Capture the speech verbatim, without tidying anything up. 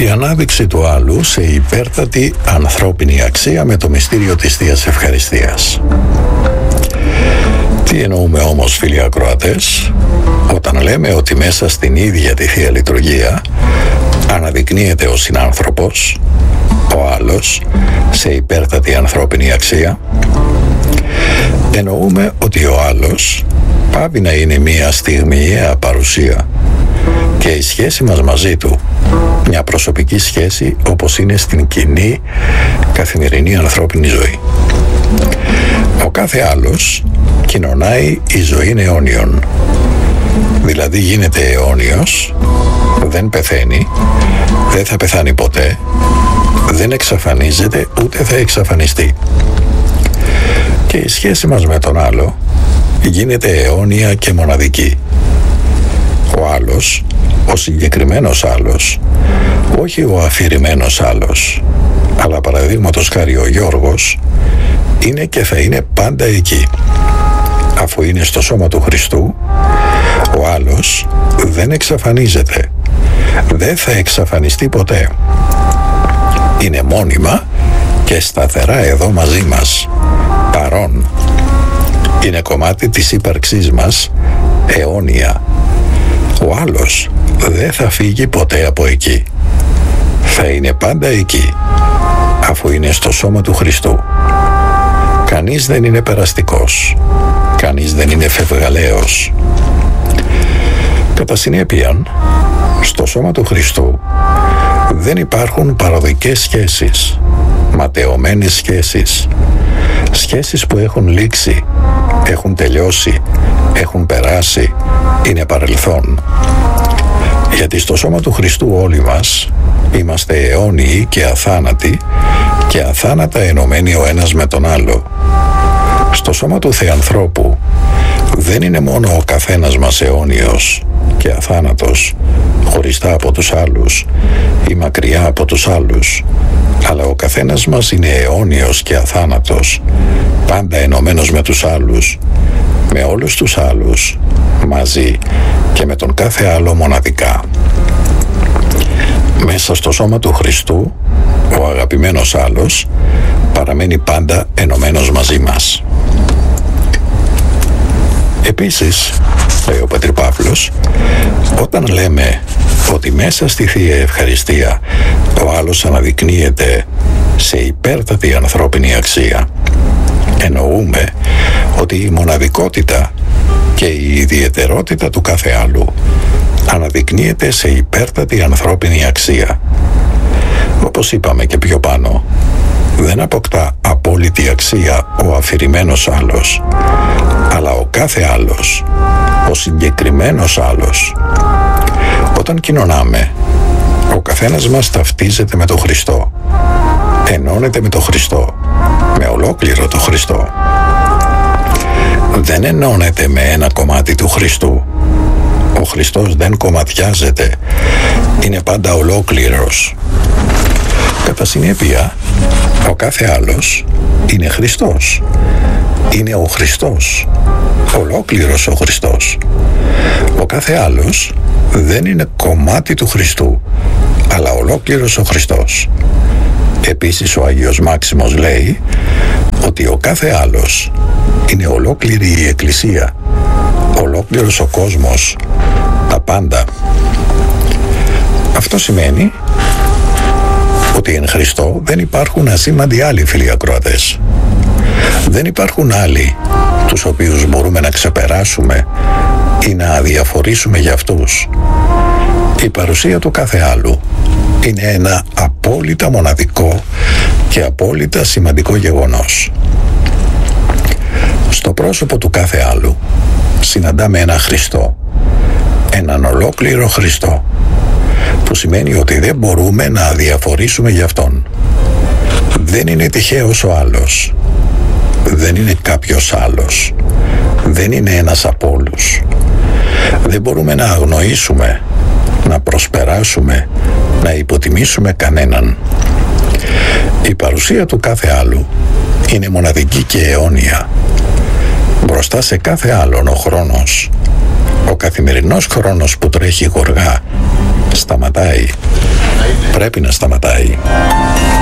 Η ανάδειξη του άλλου σε υπέρτατη ανθρώπινη αξία με το μυστήριο της Θείας Ευχαριστίας. Τι εννοούμε όμως, φίλοι ακροατές, όταν λέμε ότι μέσα στην ίδια τη Θεία Λειτουργία αναδεικνύεται ο συνάνθρωπος, ο άλλος, σε υπέρτατη ανθρώπινη αξία? Εννοούμε ότι ο άλλος πάβει να είναι μία στιγμιαία παρουσία και η σχέση μας μαζί του μια προσωπική σχέση, όπως είναι στην κοινή καθημερινή ανθρώπινη ζωή. Ο κάθε άλλος κοινωνάει η ζωή αιώνιων, δηλαδή γίνεται αιώνιος, δεν πεθαίνει, δεν θα πεθάνει ποτέ, δεν εξαφανίζεται ούτε θα εξαφανιστεί. Και η σχέση μας με τον άλλο γίνεται αιώνια και μοναδική. Ο άλλος, ο συγκεκριμένος άλλος, όχι ο αφηρημένος άλλος, αλλά παραδείγματος χάρη ο Γιώργος, είναι και θα είναι πάντα εκεί. Αφού είναι στο σώμα του Χριστού, ο άλλος δεν εξαφανίζεται, δεν θα εξαφανιστεί ποτέ. Είναι μόνιμα και σταθερά εδώ μαζί μας, παρόν. Είναι κομμάτι της ύπαρξής μας, αιώνια. Ο άλλος δεν θα φύγει ποτέ από εκεί. Θα είναι πάντα εκεί, αφού είναι στο σώμα του Χριστού. Κανείς δεν είναι περαστικός, κανείς δεν είναι φευγαλαίος. Κατά συνέπεια, στο σώμα του Χριστού δεν υπάρχουν παροδικές σχέσεις, ματαιωμένες σχέσεις, σχέσεις που έχουν λήξει, έχουν τελειώσει, έχουν περάσει, είναι παρελθόν. Γιατί στο σώμα του Χριστού όλοι μας είμαστε αιώνιοι και αθάνατοι και αθάνατα ενωμένοι ο ένας με τον άλλο. Στο σώμα του Θεανθρώπου δεν είναι μόνο ο καθένας μας αιώνιος και αθάνατος, χωριστά από τους άλλους ή μακριά από τους άλλους, αλλά ο καθένας μας είναι αιώνιος και αθάνατος, πάντα ενωμένος με τους άλλους, με όλους τους άλλους, μαζί και με τον κάθε άλλο μοναδικά. Μέσα στο σώμα του Χριστού, ο αγαπημένος άλλος παραμένει πάντα ενωμένος μαζί μας. Επίσης, λέει ο Πατήρ Παύλος, όταν λέμε ότι μέσα στη Θεία Ευχαριστία ο άλλος αναδεικνύεται σε υπέρτατη ανθρώπινη αξία, εννοούμε ότι η μοναδικότητα και η ιδιαιτερότητα του κάθε άλλου αναδεικνύεται σε υπέρτατη ανθρώπινη αξία. Όπως είπαμε και πιο πάνω, δεν αποκτά απόλυτη αξία ο αφηρημένος άλλος, αλλά ο κάθε άλλος, ο συγκεκριμένος άλλος. Όταν κοινωνάμε, ο καθένας μας ταυτίζεται με τον Χριστό, ενώνεται με τον Χριστό, με ολόκληρο τον Χριστό. Δεν ενώνεται με ένα κομμάτι του Χριστού. Ο Χριστός δεν κομματιάζεται, είναι πάντα ολόκληρος. Κατά συνέπεια, ο κάθε άλλος είναι Χριστός. Είναι ο Χριστός, ολόκληρος ο Χριστός. Ο κάθε άλλος δεν είναι κομμάτι του Χριστού, αλλά ολόκληρος ο Χριστός. Επίσης ο Άγιος Μάξιμος λέει ότι ο κάθε άλλος είναι ολόκληρη η Εκκλησία, ολόκληρος ο κόσμος, τα πάντα. Αυτό σημαίνει ότι εν Χριστώ δεν υπάρχουν ασήμαντοι άλλοι, φίλοι ακροατές. Δεν υπάρχουν άλλοι τους οποίους μπορούμε να ξεπεράσουμε ή να αδιαφορήσουμε για αυτούς. Η παρουσία του κάθε άλλου είναι ένα απόλυτα μοναδικό και απόλυτα σημαντικό γεγονός. Στο πρόσωπο του κάθε άλλου συναντάμε ένα Χριστό, έναν ολόκληρο Χριστό, που σημαίνει ότι δεν μπορούμε να αδιαφορήσουμε για Αυτόν. Δεν είναι τυχαίος ο άλλος, δεν είναι κάποιος άλλος, δεν είναι ένας από όλους. Δεν μπορούμε να αγνοήσουμε, να προσπεράσουμε, να υποτιμήσουμε κανέναν. Η παρουσία του κάθε άλλου είναι μοναδική και αιώνια. Μπροστά σε κάθε άλλον ο χρόνος, ο καθημερινός χρόνος που τρέχει γοργά, σταματάει. Πρέπει πρέπει να σταματάει.